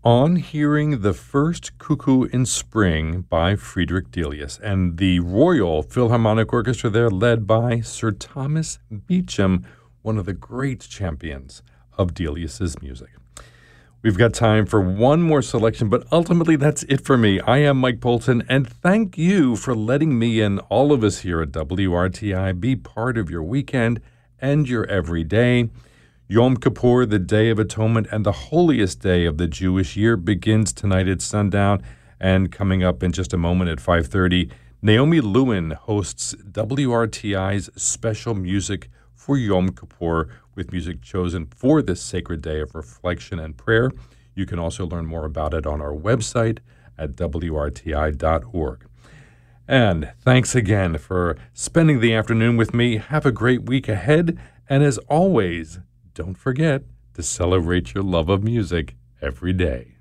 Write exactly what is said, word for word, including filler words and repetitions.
On Hearing the First Cuckoo in Spring by Friedrich Delius, and the Royal Philharmonic Orchestra there led by Sir Thomas Beecham, one of the great champions of Delius's music. We've got time for one more selection, but ultimately that's it for me. I am Mike Bolton, and thank you for letting me and all of us here at W R T I be part of your weekend and your everyday. Yom Kippur, the Day of Atonement, and the holiest day of the Jewish year begins tonight at sundown, and coming up in just a moment at five thirty, Naomi Lewin hosts W R T I's special music for Yom Kippur with music chosen for this sacred day of reflection and prayer. You can also learn more about it on our website at W R T I dot org. And thanks again for spending the afternoon with me. Have a great week ahead, and as always, don't forget to celebrate your love of music every day.